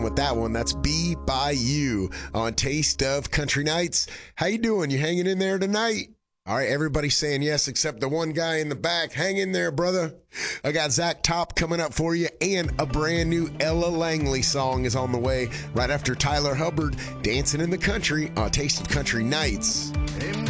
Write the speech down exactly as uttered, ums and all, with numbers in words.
with that one. That's Be By You on Taste of Country Nights. How you doing? You hanging in there tonight? All right, everybody's saying yes except the one guy in the back. Hang in there, brother. I got Zach Top coming up for you, and a brand new Ella Langley song is on the way right after Tyler Hubbard, Dancing in the Country on Taste of Country Nights.